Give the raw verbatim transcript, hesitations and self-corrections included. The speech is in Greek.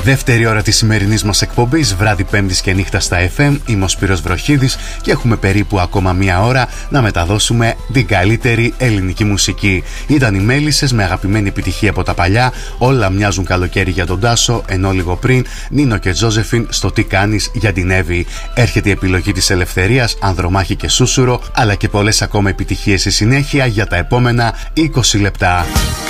Δεύτερη ώρα της σημερινής μας εκπομπής, βράδυ Πέμπτης και νύχτα στα εφ εμ. Είμαι ο Σπύρος Βροχίδης και έχουμε περίπου ακόμα μία ώρα να μεταδώσουμε την καλύτερη ελληνική μουσική. Ήταν οι Μέλισσες με αγαπημένη επιτυχία από τα παλιά. Όλα μοιάζουν καλοκαίρι για τον Τάσο, ενώ λίγο πριν Νίνο και Τζόζεφιν στο Τι κάνεις για την Εύη. Έρχεται η επιλογή της Ελευθερίας, Ανδρομάχη και Σούσουρο, αλλά και πολλές ακόμα επιτυχίες στη συνέχεια για τα επόμενα είκοσι λεπτά.